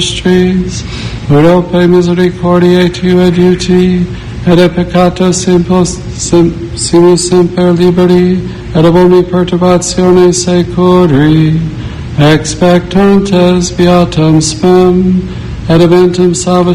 streets, Urope misericordiae tue adiuti, et peccato simus semper liberi, et ab omni perturbatione securi, expectantes beatum spem, et eventum salvationem